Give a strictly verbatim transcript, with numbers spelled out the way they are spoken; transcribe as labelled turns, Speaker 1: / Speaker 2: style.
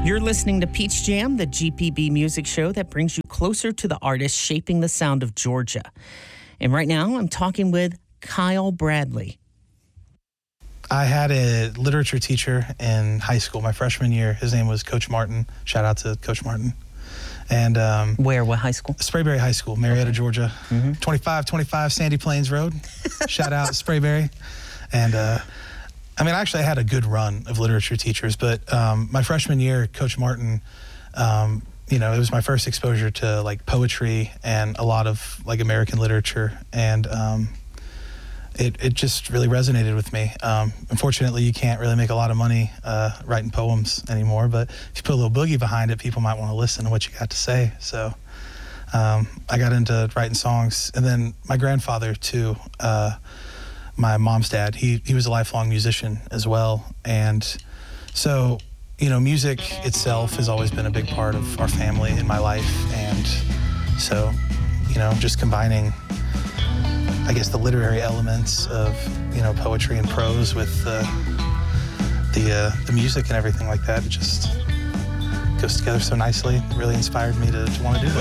Speaker 1: You're listening to Peach Jam, the G P B music show that brings you closer to the artists shaping the sound of Georgia. And right now, I'm talking with Kyle Bradley.
Speaker 2: I had a literature teacher in high school, my freshman year. His name was Coach Martin. Shout out to Coach Martin. And um,
Speaker 1: Where, what high school?
Speaker 2: Sprayberry High School, Marietta, okay. Georgia. Mm-hmm. twenty-five twenty-five Sandy Plains Road. Shout out Sprayberry. And uh, I mean, actually, I had a good run of literature teachers, but um, my freshman year, Coach Martin, um, you know, it was my first exposure to like poetry and a lot of like American literature, and um, it it just really resonated with me. Um, unfortunately, you can't really make a lot of money uh, writing poems anymore, but if you put a little boogie behind it, people might want to listen to what you got to say. So um, I got into writing songs, and then my grandfather too. Uh, my mom's dad, he he was a lifelong musician as well, and so you know, music itself has always been a big part of our family in my life, and so you know, just combining, I guess, the literary elements of you know poetry and prose with uh, the uh, the music and everything like that, it just goes together so nicely. It really inspired me to, to want to do it.